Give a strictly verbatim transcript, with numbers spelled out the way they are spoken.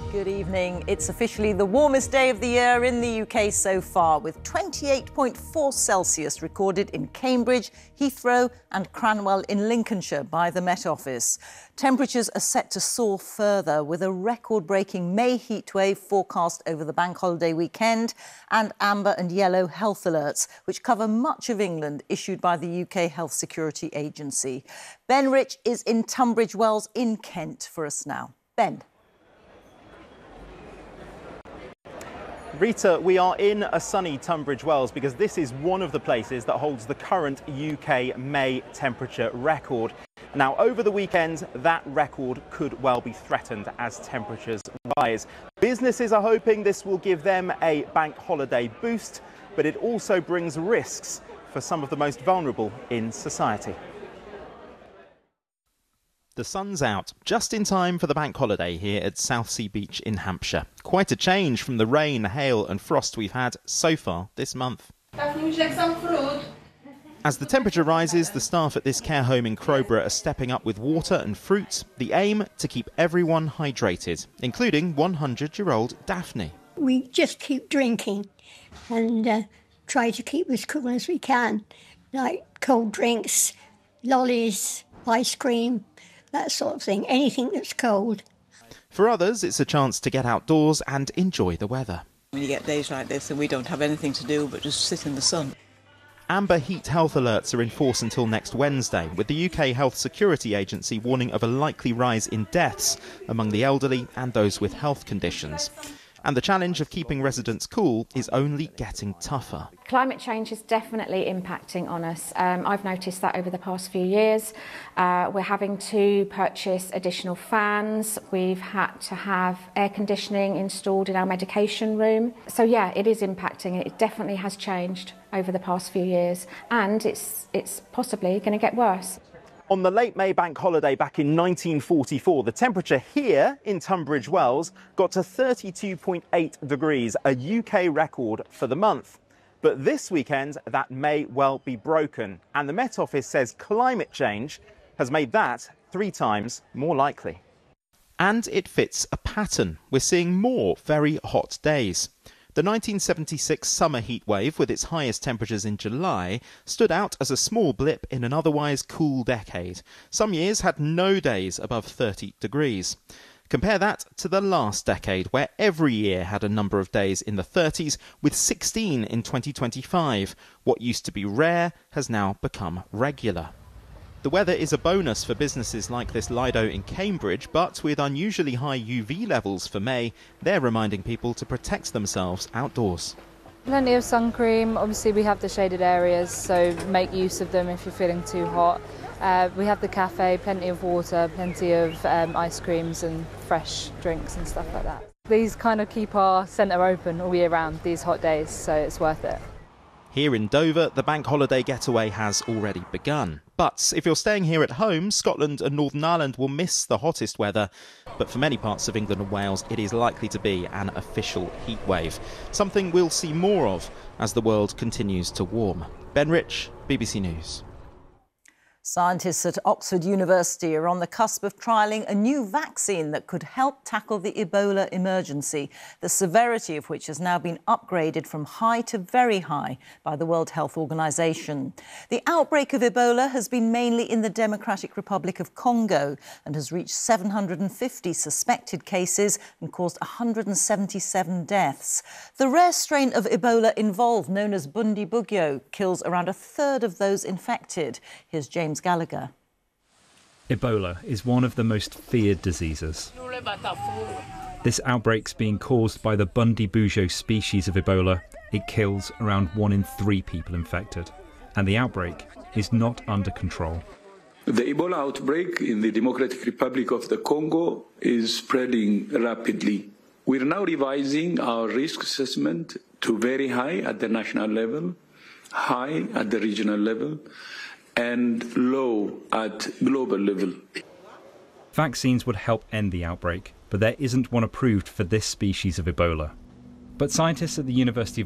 Good evening. It's officially the warmest day of the year in the U K so far, with twenty-eight point four Celsius recorded in Cambridge, Heathrow and Cranwell in Lincolnshire by the Met Office. Temperatures are set to soar further, with a record-breaking May heatwave forecast over the bank holiday weekend and amber and yellow health alerts, which cover much of England, issued by the U K Health Security Agency. Ben Rich is in Tunbridge Wells in Kent for us now. Ben. Rita, we are in a sunny Tunbridge Wells because this is one of the places that holds the current U K May temperature record. Now, over the weekend, that record could well be threatened as temperatures rise. Businesses are hoping this will give them a bank holiday boost, but it also brings risks for some of the most vulnerable in society. The sun's out just in time for the bank holiday here at Southsea Beach in Hampshire. Quite a change from the rain, hail and frost we've had so far this month. Would you like some fruit? As the temperature rises, the staff at this care home in Crowborough are stepping up with water and fruit. The aim to keep everyone hydrated, including one hundred year old Daphne. We just keep drinking and uh, try to keep as cool as we can, like cold drinks, lollies, ice cream, that sort of thing, anything that's cold. For others, it's a chance to get outdoors and enjoy the weather. When you get days like this and we don't have anything to do but just sit in the sun. Amber heat health alerts are in force until next Wednesday, with the U K Health Security Agency warning of a likely rise in deaths among the elderly and those with health conditions. And the challenge of keeping residents cool is only getting tougher. Climate change is definitely impacting on us. Um, I've noticed that over the past few years. Uh, we're having to purchase additional fans. We've had to have air conditioning installed in our medication room. So yeah, it is impacting. It definitely has changed over the past few years, and it's, it's possibly going to get worse. On the late May bank holiday back in nineteen forty-four, the temperature here in Tunbridge Wells got to thirty-two point eight degrees, a U K record for the month. But this weekend, that may well be broken. And the Met Office says climate change has made that three times more likely. And it fits a pattern. We're seeing more very hot days. The nineteen seventy-six summer heatwave, with its highest temperatures in July, stood out as a small blip in an otherwise cool decade. Some years had no days above thirty degrees. Compare that to the last decade, where every year had a number of days in the thirties, with sixteen in twenty twenty-five. What used to be rare has now become regular. The weather is a bonus for businesses like this Lido in Cambridge, but with unusually high U V levels for May, they're reminding people to protect themselves outdoors. Plenty of sun cream. Obviously we have the shaded areas, so make use of them if you're feeling too hot. Uh, we have the cafe, plenty of water, plenty of um, ice creams and fresh drinks and stuff like that. These kind of keep our centre open all year round, these hot days, so it's worth it. Here in Dover, the bank holiday getaway has already begun. But if you're staying here at home, Scotland and Northern Ireland will miss the hottest weather. But for many parts of England and Wales, it is likely to be an official heatwave, something we'll see more of as the world continues to warm. Ben Rich, B B C News. Scientists at Oxford University are on the cusp of trialling a new vaccine that could help tackle the Ebola emergency, the severity of which has now been upgraded from high to very high by the World Health Organization. The outbreak of Ebola has been mainly in the Democratic Republic of Congo and has reached seven hundred fifty suspected cases and caused one hundred seventy-seven deaths. The rare strain of Ebola involved, known as Bundibugyo, kills around a third of those infected. Here's James Gallagher. Ebola is one of the most feared diseases. This outbreak's being caused by the Bundibugyo species of Ebola. It kills around one in three people infected, and the outbreak is not under control. The Ebola outbreak in the Democratic Republic of the Congo is spreading rapidly. We're now revising our risk assessment to very high at the national level, high at the regional level, and low at global level. Vaccines would help end the outbreak, but there isn't one approved for this species of Ebola. But scientists at the University of